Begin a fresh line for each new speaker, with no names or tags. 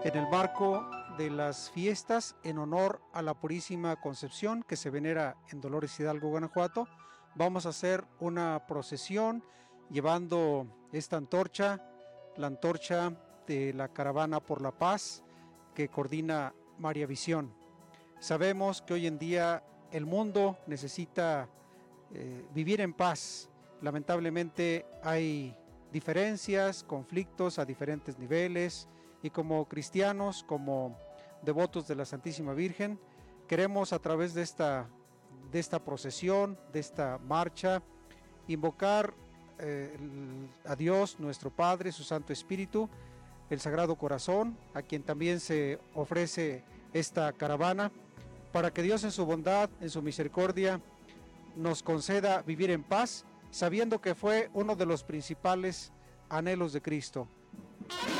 En el marco de las fiestas en honor a la Purísima Concepción que se venera en Dolores Hidalgo, Guanajuato, vamos a hacer una procesión llevando esta antorcha, la antorcha de la Caravana por la Paz que coordina María Visión. Sabemos que hoy en día el mundo necesita vivir en paz. Lamentablemente hay diferencias, conflictos a diferentes niveles, y como cristianos, como devotos de la Santísima Virgen, queremos a través de esta procesión, de esta marcha, invocar a Dios, nuestro Padre, su Santo Espíritu, el Sagrado Corazón, a quien también se ofrece esta caravana, para que Dios en su bondad, en su misericordia, nos conceda vivir en paz, sabiendo que fue uno de los principales anhelos de Cristo.